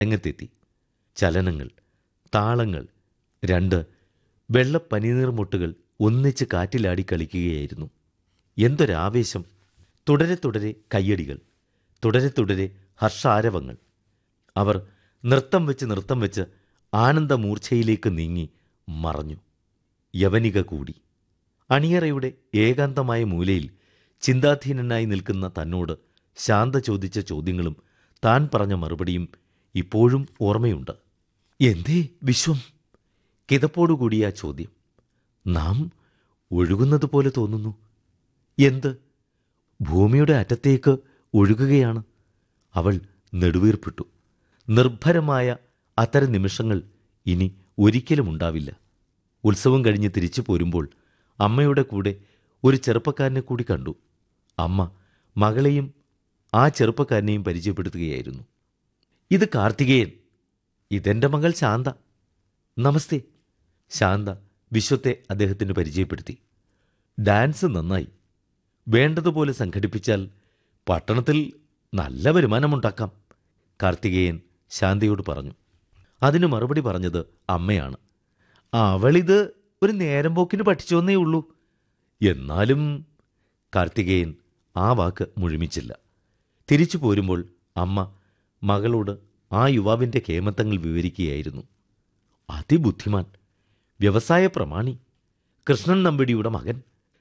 രംഗത്തെത്തി. ചലനങ്ങൾ, താളങ്ങൾ, 2 വെള്ളപ്പനിനീർമുട്ടുകൾ ഒന്നിച്ച് കാറ്റിലാടി കളിക്കുകയായിരുന്നു. എന്തൊരാവേശം! തുടരെ തുടരെ കയ്യടികൾ, തുടരെ തുടരെ ഹർഷാരവങ്ങൾ. അവർ നൃത്തം വെച്ച് ആനന്ദമൂർച്ഛയിലേക്ക് നീങ്ങി മറഞ്ഞു. യവനിക കൂടി. അണിയറയുടെ ഏകാന്തമായ മൂലയിൽ ചിന്താധീനനായി നിൽക്കുന്ന തന്നോട് ശാന്ത ചോദിച്ച ചോദ്യങ്ങളും താൻ പറഞ്ഞ മറുപടിയും ഇപ്പോഴും ഓർമ്മയുണ്ട്. എന്തേ വിശ്വം? കിതപ്പോടുകൂടിയ ആ ചോദ്യം. നാം ഒഴുകുന്നത് പോലെ തോന്നുന്നു. എന്ത്? ഭൂമിയുടെ അറ്റത്തേക്ക് ഒഴുകുകയാണ്. അവൾ നെടുവീർപ്പിട്ടു. നിർഭരമായ അത്തരം നിമിഷങ്ങൾ ഇനി ഒരിക്കലും ഉണ്ടാവില്ല. ഉത്സവം കഴിഞ്ഞ് തിരിച്ചു പോരുമ്പോൾ അമ്മയുടെ കൂടെ ഒരു ചെറുപ്പക്കാരനെ കൂടി കണ്ടു. അമ്മ മകളെയും ആ ചെറുപ്പക്കാരനെയും പരിചയപ്പെടുത്തുകയായിരുന്നു. ഇത് കാർത്തികേയൻ, ഇതെൻ്റെ മകൾ ശാന്ത. നമസ്തേ. ശാന്ത വിശ്വത്തെ അദ്ദേഹത്തിന് പരിചയപ്പെടുത്തി. ഡാൻസ് നന്നായി. വേണ്ടതുപോലെ സംഘടിപ്പിച്ചാൽ പട്ടണത്തിൽ നല്ല വരുമാനമുണ്ടാക്കാം, കാർത്തികേയൻ ശാന്തയോട് പറഞ്ഞു. അതിന് മറുപടി പറഞ്ഞത് അമ്മയാണ്. അവളിത് ഒരു നേരം പോക്കിന് പഠിച്ചോന്നേ ഉള്ളൂ. എന്നാലും കാർത്തികേയൻ ആ വാക്ക് മുഴുമിച്ചില്ല. തിരിച്ചു പോരുമ്പോൾ അമ്മ മകളോട് ആ യുവാവിൻ്റെ കേമത്തങ്ങൾ വിവരിക്കുകയായിരുന്നു. അതിബുദ്ധിമാൻ, വ്യവസായ പ്രമാണി, കൃഷ്ണൻ നമ്പിടിയുടെ മകൻ.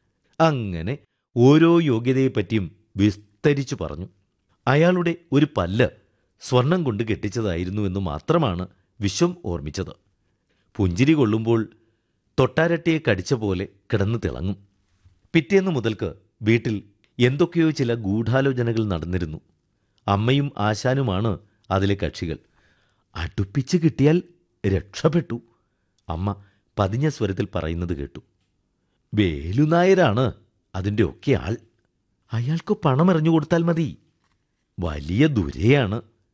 അങ്ങനെ ഓരോ യോഗ്യതയെപ്പറ്റിയും വിസ്തരിച്ചു പറഞ്ഞു. അയാളുടെ ഒരു പല്ല് സ്വർണം കൊണ്ട് കെട്ടിച്ചതായിരുന്നുവെന്ന് മാത്രമാണ് വിശ്വം ഓർമ്മിച്ചത്. പുഞ്ചിരി കൊള്ളുമ്പോൾ തൊട്ടാരട്ടിയെ കടിച്ച പോലെ കിടന്ന് തിളങ്ങും. പിറ്റേന്ന് മുതൽക്ക് വീട്ടിൽ എന്തൊക്കെയോ ചില ഗൂഢാലോചനകൾ നടന്നിരുന്നു. അമ്മയും ആശാനുമാണ് അതിലെ കക്ഷികൾ. അടുപ്പിച്ച് കിട്ടിയാൽ രക്ഷപ്പെട്ടു, അമ്മ പതിഞ്ഞ സ്വരത്തിൽ പറയുന്നത് കേട്ടു. വേലുനായരാണ് അതിൻ്റെ ഒക്കെ ആൾ. അയാൾക്ക് പണം എറിഞ്ഞു കൊടുത്താൽ മതി. വലിയ ദുരയാണ്.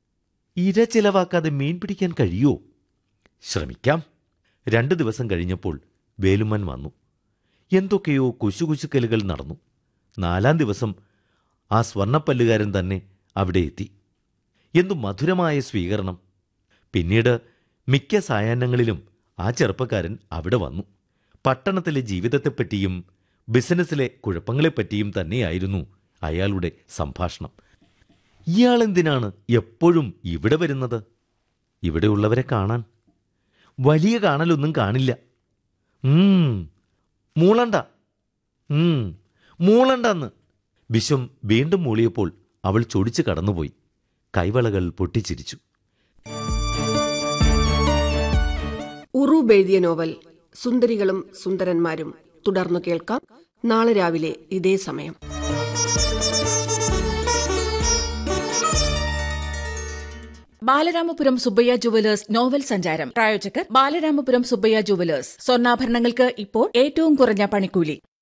ഇര ചിലവാക്കാതെ മീൻ പിടിക്കാൻ കഴിയോ? ശ്രമിക്കാം. 2 ദിവസം കഴിഞ്ഞപ്പോൾ വേലുമ്മൻ വന്നു. എന്തൊക്കെയോ കുശുകുശുക്കലുകൾ നടന്നു. 4-ാം ദിവസം ആ സ്വർണ്ണപ്പല്ലുകാരൻ തന്നെ അവിടെ എത്തി. എന്തു മധുരമായ സ്വീകരണം! പിന്നീട് മിക്ക സായാഹ്നങ്ങളിലും ആ ചെറുപ്പക്കാരൻ അവിടെ വന്നു. പട്ടണത്തിലെ ജീവിതത്തെപ്പറ്റിയും ബിസിനസ്സിലെ കുഴപ്പങ്ങളെപ്പറ്റിയും തന്നെയായിരുന്നു അയാളുടെ സംഭാഷണം. ഇയാളെന്തിനാണ് എപ്പോഴും ഇവിടെ വരുന്നത്? ഇവിടെയുള്ളവരെ കാണാൻ. വലിയ കാണലൊന്നും കാണില്ല. മൂളണ്ട, മൂളണ്ടെന്ന് വിശ്വം വീണ്ടും മൂളിയപ്പോൾ അവൾ ചൊടിച്ചു കടന്നുപോയി. കൈവളകൾ പൊട്ടിച്ചിരിച്ചു. ഉറൂബ് എഴുതിയ നോവൽ സുന്ദരികളും സുന്ദരന്മാരും തുടർന്നു കേൾക്കാം നാളെ രാവിലെ ഇതേ സമയം. ബാലരാമപുരം സുബ്ബയ്യ ജുവലേഴ്സ് നോവൽ സഞ്ചാരം. പ്രായോജകർ ബാലരാമപുരം സുബ്ബയ്യ ജുവലേഴ്സ്. സ്വർണ്ണാഭരണങ്ങൾക്ക് ഇപ്പോൾ ഏറ്റവും കുറഞ്ഞ പണിക്കൂലി.